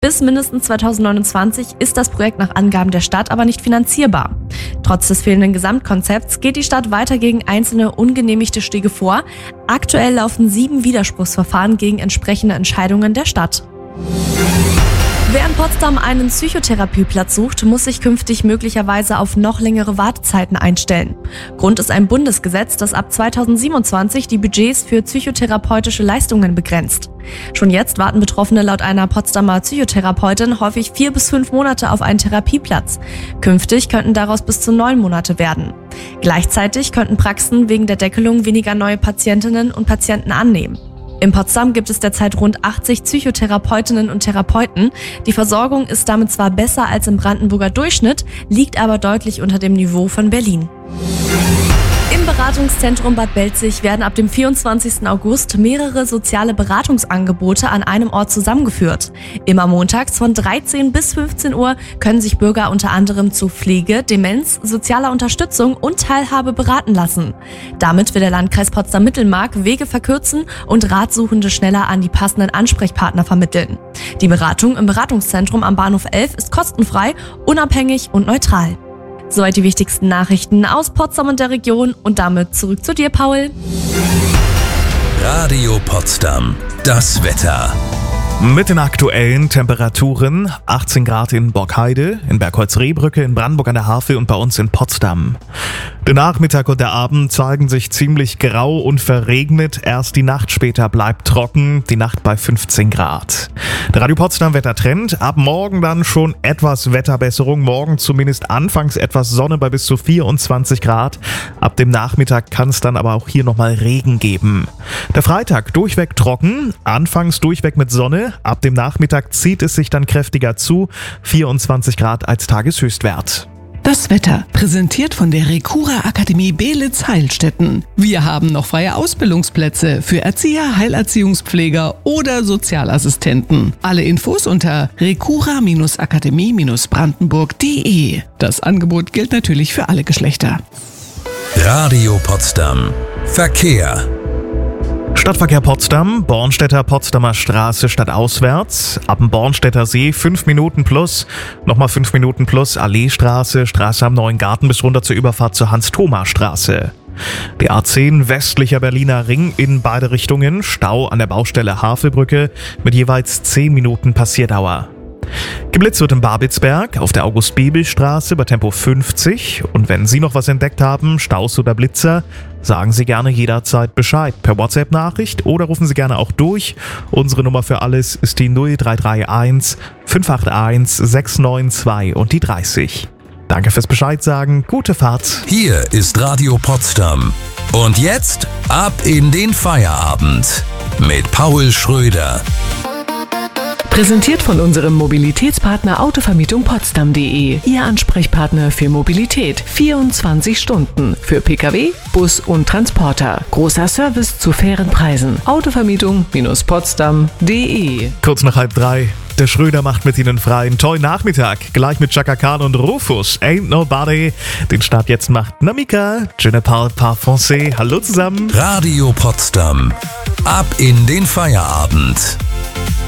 Bis mindestens 2029 ist das Projekt nach Angaben der Stadt aber nicht finanzierbar. Trotz des fehlenden Gesamtkonzepts geht die Stadt weiter gegen einzelne ungenehmigte Stege vor. Aktuell laufen 7 Widerspruchsverfahren gegen entsprechende Entscheidungen der Stadt. Wer in Potsdam einen Psychotherapieplatz sucht, muss sich künftig möglicherweise auf noch längere Wartezeiten einstellen. Grund ist ein Bundesgesetz, das ab 2027 die Budgets für psychotherapeutische Leistungen begrenzt. Schon jetzt warten Betroffene laut einer Potsdamer Psychotherapeutin häufig 4 bis 5 Monate auf einen Therapieplatz. Künftig könnten daraus bis zu 9 Monate werden. Gleichzeitig könnten Praxen wegen der Deckelung weniger neue Patientinnen und Patienten annehmen. In Potsdam gibt es derzeit rund 80 Psychotherapeutinnen und Therapeuten. Die Versorgung ist damit zwar besser als im Brandenburger Durchschnitt, liegt aber deutlich unter dem Niveau von Berlin. Im Beratungszentrum Bad Belzig werden ab dem 24. August mehrere soziale Beratungsangebote an einem Ort zusammengeführt. Immer montags von 13 bis 15 Uhr können sich Bürger unter anderem zu Pflege, Demenz, sozialer Unterstützung und Teilhabe beraten lassen. Damit will der Landkreis Potsdam-Mittelmark Wege verkürzen und Ratsuchende schneller an die passenden Ansprechpartner vermitteln. Die Beratung im Beratungszentrum am Bahnhof 11 ist kostenfrei, unabhängig und neutral. Soweit die wichtigsten Nachrichten aus Potsdam und der Region und damit zurück zu dir, Paul. Radio Potsdam, das Wetter. Mit den aktuellen Temperaturen 18 Grad in Borkheide, in Bergholz-Rehbrücke, in Brandenburg an der Havel und bei uns in Potsdam. Der Nachmittag und der Abend zeigen sich ziemlich grau und verregnet. Erst die Nacht später bleibt trocken, die Nacht bei 15 Grad. Der Radio Potsdam Wettertrend, ab morgen dann schon etwas Wetterbesserung. Morgen zumindest anfangs etwas Sonne bei bis zu 24 Grad. Ab dem Nachmittag kann es dann aber auch hier nochmal Regen geben. Der Freitag durchweg trocken, anfangs durchweg mit Sonne. Ab dem Nachmittag zieht es sich dann kräftiger zu, 24 Grad als Tageshöchstwert. Das Wetter, präsentiert von der Recura Akademie Beelitz-Heilstätten. Wir haben noch freie Ausbildungsplätze für Erzieher, Heilerziehungspfleger oder Sozialassistenten. Alle Infos unter recura-akademie-brandenburg.de. Das Angebot gilt natürlich für alle Geschlechter. Radio Potsdam. Verkehr. Stadtverkehr Potsdam, Bornstedter Potsdamer Straße stadtauswärts, ab dem Bornstedter See 5 Minuten plus, nochmal 5 Minuten plus, Alleestraße, Straße am Neuen Garten bis runter zur Überfahrt zur Hans-Thoma-Straße. Die A10 westlicher Berliner Ring in beide Richtungen, Stau an der Baustelle Havelbrücke mit jeweils 10 Minuten Passierdauer. Geblitzt wird in Babelsberg auf der August-Bebel-Straße bei Tempo 50. Und wenn Sie noch was entdeckt haben, Staus oder Blitzer, sagen Sie gerne jederzeit Bescheid per WhatsApp-Nachricht oder rufen Sie gerne auch durch. Unsere Nummer für alles ist die 0331 581 692 und die 30. Danke fürs Bescheid sagen, gute Fahrt. Hier ist Radio Potsdam. Und jetzt ab in den Feierabend mit Paul Schröder. Präsentiert von unserem Mobilitätspartner Autovermietung Potsdam.de. Ihr Ansprechpartner für Mobilität. 24 Stunden. Für Pkw, Bus und Transporter. Großer Service zu fairen Preisen. Autovermietung-potsdam.de. Kurz nach 2:30. Der Schröder macht mit Ihnen frei. Einen tollen Nachmittag. Gleich mit Chaka Khan und Rufus. Ain't Nobody. Den Start jetzt macht Namika. Je ne parle pas français. Hallo zusammen. Radio Potsdam. Ab in den Feierabend.